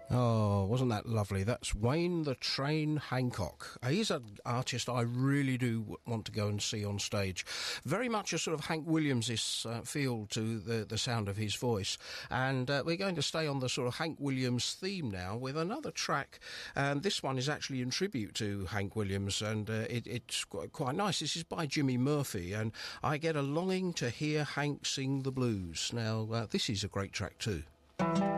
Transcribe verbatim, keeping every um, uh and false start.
Oh, wasn't that lovely? That's Wayne the Train Hancock. He's an artist I really do w- want to go and see on stage. Very much a sort of Hank Williams uh, feel to the, the sound of his voice. And uh, we're going to stay on the sort of Hank Williams theme now with another track. And this one is actually in tribute to Hank Williams, and uh, it, it's quite, quite nice. This is by Jimmy Murphy, and I get a longing to hear Hank sing the blues. Now, uh, this is a great track too.